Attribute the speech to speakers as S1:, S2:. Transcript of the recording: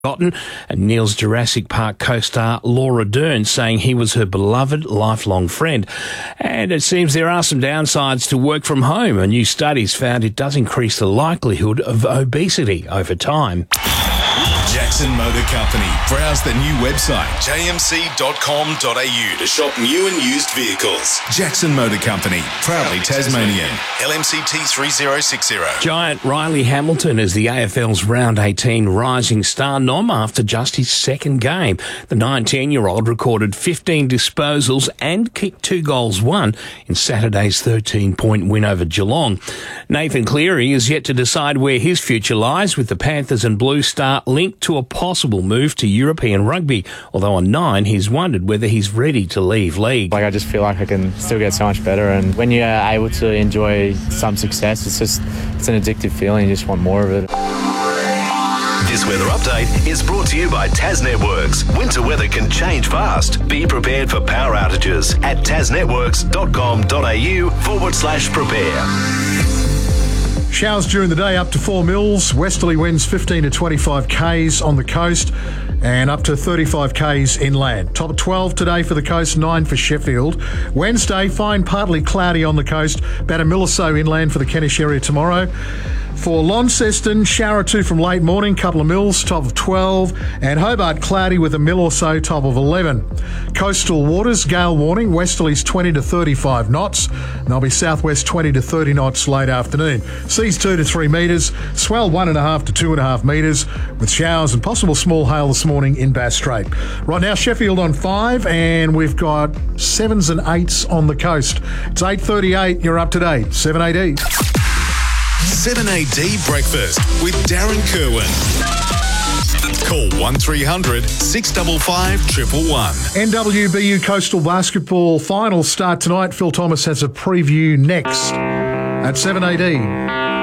S1: Gotten, and Neil's Jurassic Park co-star Laura Dern saying he was her beloved lifelong friend. And it seems there are some downsides to work from home. A new study's found it does increase the likelihood of obesity over time.
S2: Jackson Motor Company. Browse the new website, jmc.com.au, to shop new and used vehicles. Jackson Motor Company, proudly Tasmanian. LMCT 3060.
S1: Giant Riley Hamilton is the AFL's Round 18 Rising Star nom after just his second game. The 19-year-old recorded 15 disposals and kicked 2 goals won in Saturday's 13-point win over Geelong. Nathan Cleary is yet to decide where his future lies, with the Panthers and Blue Star linked to a possible move to European rugby, although on 9 he's wondered whether he's ready to leave league.
S3: I just feel like I can still get so much better, and when you're able to enjoy some success, it's an addictive feeling. You just want more of it.
S4: This weather update is brought to you by Tas Networks. Winter weather can change fast. Be prepared for power outages at tasnetworks.com.au/prepare.
S5: Showers during the day up to 4 mils. Westerly winds 15 to 25 k's on the coast and up to 35 k's inland. Top 12 today for the coast, 9 for Sheffield. Wednesday, fine partly cloudy on the coast, about a mil or so inland for the Kentish area tomorrow. For Launceston, shower or 2 from late morning, couple of mils, top of 12. And Hobart, cloudy with a mil or so, top of 11. Coastal waters, gale warning, westerlies 20 to 35 knots. And there'll be southwest 20 to 30 knots late afternoon. Seas 2 to 3 metres, swell 1.5 to 2.5 metres, with showers and possible small hail this morning in Bass Strait. Right now, Sheffield on 5, and we've got 7s and 8s on the coast. It's 8:38, you're up to date, 7AD.
S2: 7AD Breakfast with Darren Kerwin. Call 1300 655 111.
S5: NWBU Coastal Basketball Finals start tonight. Phil Thomas has a preview next at 7AD.